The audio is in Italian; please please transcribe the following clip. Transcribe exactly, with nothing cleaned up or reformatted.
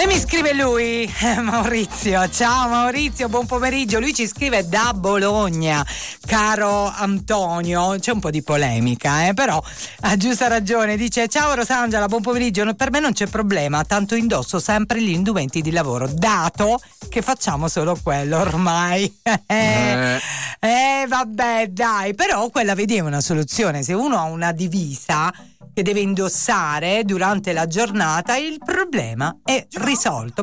E mi scrive lui, eh, Maurizio. Ciao Maurizio, buon pomeriggio. Lui ci scrive da Bologna. Caro Antonio, c'è un po' di polemica, eh, però ha giusta ragione. Dice: ciao Rosangela, buon pomeriggio. Per me non c'è problema, tanto indosso sempre gli indumenti di lavoro, dato che facciamo solo quello ormai. eh, eh vabbè, dai, però quella vedi è una soluzione. Se uno ha una divisa che deve indossare durante la giornata, il problema è risolto.